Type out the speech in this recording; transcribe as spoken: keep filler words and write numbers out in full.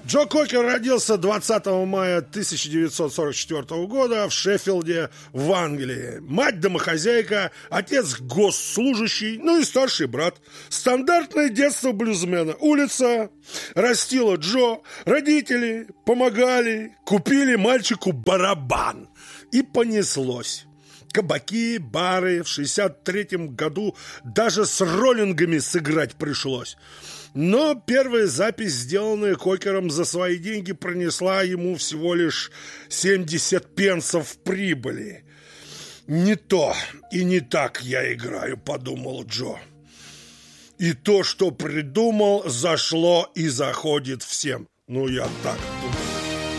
Джо Кокер родился двадцатого мая тысяча девятьсот сорок четвёртого года в Шеффилде в Англии. Мать домохозяйка, отец госслужащий, ну и старший брат. Стандартное детство блюзмена. Улица, растила Джо, родители помогали, купили мальчику барабан. И понеслось. Кабаки, бары. В шестьдесят третьем году даже с роллингами сыграть пришлось. Но первая запись, сделанная Кокером за свои деньги, пронесла ему всего лишь семьдесят пенсов прибыли. «Не то и не так я играю», — подумал Джо. И то, что придумал, зашло и заходит всем. Ну, я так думаю.